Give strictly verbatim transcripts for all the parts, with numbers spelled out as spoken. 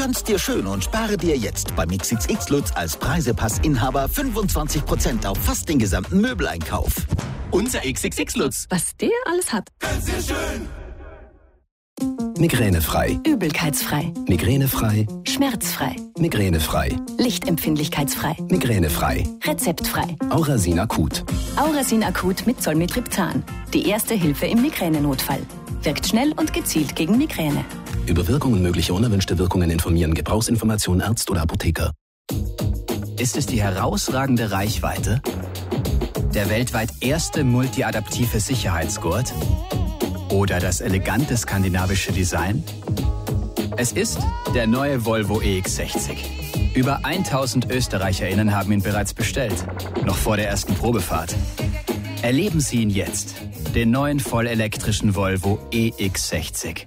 Gönn's dir schön und spare dir jetzt beim X X X Lutz als Preisepass-Inhaber fünfundzwanzig Prozent auf fast den gesamten Möbeleinkauf. Unser X X X Lutz. Was der alles hat. Gönn's dir schön. Migränefrei. Übelkeitsfrei. Migränefrei. Schmerzfrei. Migränefrei. Lichtempfindlichkeitsfrei. Migränefrei. Rezeptfrei. Aurasin Akut. Aurasin Akut mit Zolmitriptan. Die erste Hilfe im Migränenotfall. Wirkt schnell und gezielt gegen Migräne. Über Wirkung und mögliche unerwünschte Wirkungen informieren. Gebrauchsinformation Arzt oder Apotheker. Ist es die herausragende Reichweite? Der weltweit erste multiadaptive Sicherheitsgurt? Oder das elegante skandinavische Design? Es ist der neue Volvo E X sechzig. Über tausend ÖsterreicherInnen haben ihn bereits bestellt. Noch vor der ersten Probefahrt. Erleben Sie ihn jetzt. Den neuen vollelektrischen Volvo E X sechzig.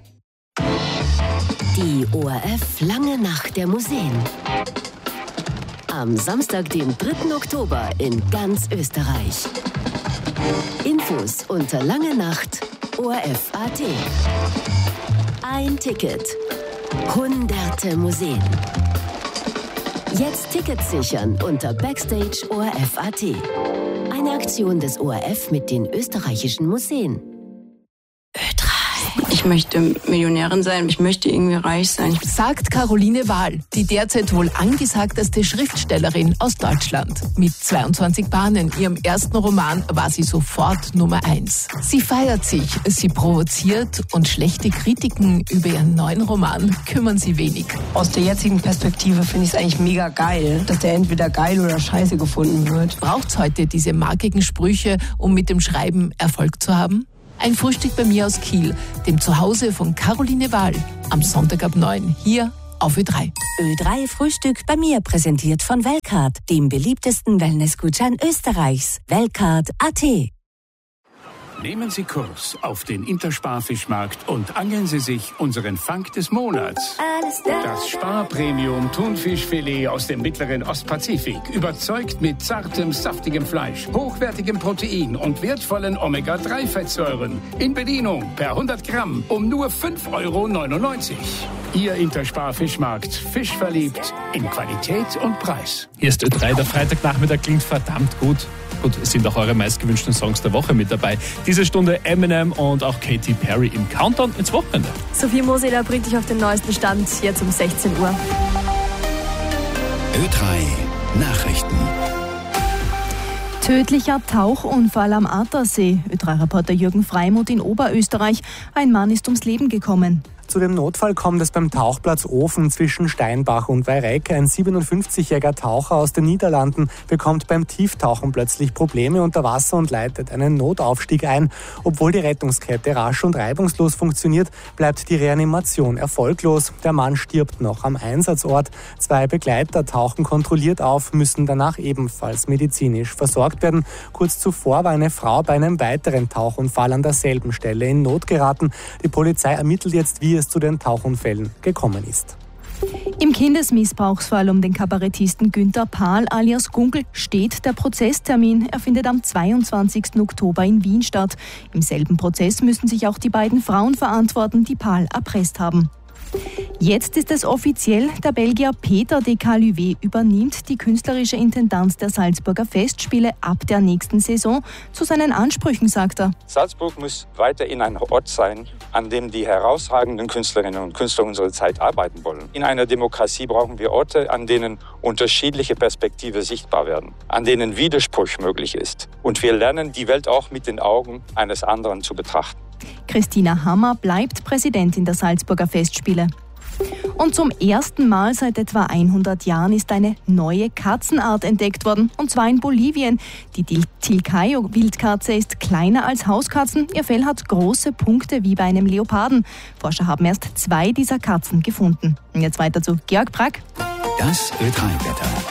Die O R F Lange Nacht der Museen. Am Samstag, den dritten Oktober in ganz Österreich. Infos unter lange Nacht O R F Punkt A T. Ein Ticket. Hunderte Museen. Jetzt Tickets sichern unter Backstage O R F Punkt A T. Eine Aktion des O R F mit den österreichischen Museen. Ö drei. Ich möchte Millionärin sein, ich möchte irgendwie reich sein. Sagt Caroline Wahl, die derzeit wohl angesagteste Schriftstellerin aus Deutschland. Mit zweiundzwanzig Bahnen, ihrem ersten Roman, war sie sofort Nummer eins. Sie feiert sich, sie provoziert und schlechte Kritiken über ihren neuen Roman kümmern sie wenig. Aus der jetzigen Perspektive finde ich es eigentlich mega geil, dass der entweder geil oder scheiße gefunden wird. Braucht's heute diese markigen Sprüche, um mit dem Schreiben Erfolg zu haben? Ein Frühstück bei mir aus Kiel, dem Zuhause von Caroline Wahl. Am Sonntag ab neun, hier auf Ö drei. Ö drei Frühstück bei mir, präsentiert von Weltcard, dem beliebtesten Wellnessgutschein Österreichs. Weltcard Punkt A T. Nehmen Sie Kurs auf den Interspar-Fischmarkt und angeln Sie sich unseren Fang des Monats. Das Spar-Premium Thunfischfilet aus dem mittleren Ostpazifik. Überzeugt mit zartem, saftigem Fleisch, hochwertigem Protein und wertvollen Omega drei Fettsäuren. In Bedienung per hundert Gramm um nur fünf Euro neunundneunzig. Ihr Interspar-Fischmarkt. Fisch verliebt in Qualität und Preis. Hier ist Ö drei. Der Freitagnachmittag klingt verdammt gut. Gut, es sind auch eure meistgewünschten Songs der Woche mit dabei. Diese Stunde Eminem und auch Katy Perry im Countdown ins Wochenende. Sophie Moseder bringt dich auf den neuesten Stand, jetzt um sechzehn Uhr. Ö drei Nachrichten. Tödlicher Tauchunfall am Attersee. Ö drei Reporter Jürgen Freimuth in Oberösterreich. Ein Mann ist ums Leben gekommen. Zu dem Notfall kommt es beim Tauchplatz Ofen zwischen Steinbach und Weyreck. Ein siebenundfünfzigjähriger Taucher aus den Niederlanden bekommt beim Tieftauchen plötzlich Probleme unter Wasser und leitet einen Notaufstieg ein. Obwohl die Rettungskette rasch und reibungslos funktioniert, bleibt die Reanimation erfolglos. Der Mann stirbt noch am Einsatzort. Zwei Begleiter tauchen kontrolliert auf, müssen danach ebenfalls medizinisch versorgt werden. Kurz zuvor war eine Frau bei einem weiteren Tauchunfall an derselben Stelle in Not geraten. Die Polizei ermittelt jetzt, wie es zu den Tauchunfällen gekommen ist. Im Kindesmissbrauchsfall um den Kabarettisten Günther Pahl alias Gunkel steht der Prozesstermin. Er findet am zweiundzwanzigsten Oktober in Wien statt. Im selben Prozess müssen sich auch die beiden Frauen verantworten, die Pahl erpresst haben. Jetzt ist es offiziell, der Belgier Peter de Caluvet übernimmt die künstlerische Intendanz der Salzburger Festspiele ab der nächsten Saison. Zu seinen Ansprüchen sagt er: Salzburg muss weiterhin ein Ort sein, an dem die herausragenden Künstlerinnen und Künstler unserer Zeit arbeiten wollen. In einer Demokratie brauchen wir Orte, an denen unterschiedliche Perspektiven sichtbar werden, an denen Widerspruch möglich ist. Und wir lernen, die Welt auch mit den Augen eines anderen zu betrachten. Christina Hammer bleibt Präsidentin der Salzburger Festspiele. Und zum ersten Mal seit etwa hundert Jahren ist eine neue Katzenart entdeckt worden, und zwar in Bolivien. Die Tilcayo-Wildkatze ist kleiner als Hauskatzen, ihr Fell hat große Punkte wie bei einem Leoparden. Forscher haben erst zwei dieser Katzen gefunden. Und jetzt weiter zu Georg Brack. Das Ö drei Wetter.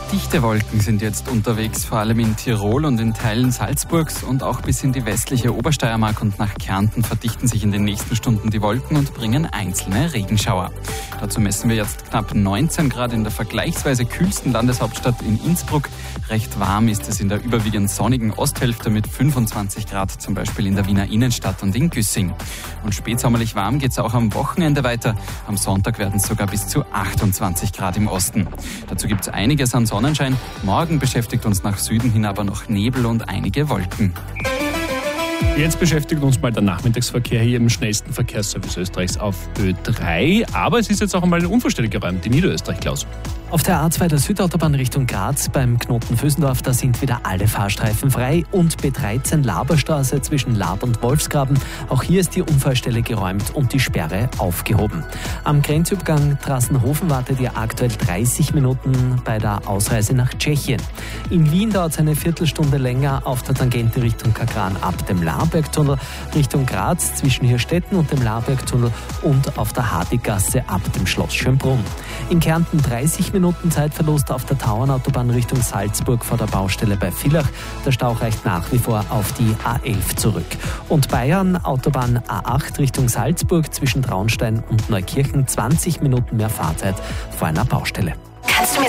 Dichte Wolken sind jetzt unterwegs, vor allem in Tirol und in Teilen Salzburgs und auch bis in die westliche Obersteiermark und nach Kärnten verdichten sich in den nächsten Stunden die Wolken und bringen einzelne Regenschauer. Dazu messen wir jetzt knapp neunzehn Grad in der vergleichsweise kühlsten Landeshauptstadt in Innsbruck. Recht warm ist es in der überwiegend sonnigen Osthälfte mit fünfundzwanzig Grad, zum Beispiel in der Wiener Innenstadt und in Güssing. Und spätsommerlich warm geht es auch am Wochenende weiter. Am Sonntag werden es sogar bis zu achtundzwanzig Grad im Osten. Dazu gibt es einiges an Sonnenschein. Morgen beschäftigt uns nach Süden hin aber noch Nebel und einige Wolken. Jetzt beschäftigt uns mal der Nachmittagsverkehr hier im schnellsten Verkehrsservice Österreichs auf Ö drei. Aber es ist jetzt auch einmal eine Unfallstelle geräumt in Niederösterreich, Klaus. Auf der A zwei der Südautobahn Richtung Graz beim Knoten Vösendorf, da sind wieder alle Fahrstreifen frei. Und B dreizehn Laberstraße zwischen Lab und Wolfsgraben. Auch hier ist die Unfallstelle geräumt und die Sperre aufgehoben. Am Grenzübergang Trassenhofen wartet ihr aktuell dreißig Minuten bei der Ausreise nach Tschechien. In Wien dauert es eine Viertelstunde länger auf der Tangente Richtung Kagran ab dem Labergtunnel, Richtung Graz zwischen Hirstetten und dem Labergtunnel und auf der Hardiggasse ab dem Schloss Schönbrunn. In Kärnten dreißig Minuten Zeitverlust auf der Tauernautobahn Richtung Salzburg vor der Baustelle bei Villach. Der Stau reicht nach wie vor auf die A elf zurück. Und Bayern, Autobahn A acht Richtung Salzburg zwischen Traunstein und Neukirchen, zwanzig Minuten mehr Fahrzeit vor einer Baustelle. Kannst du mir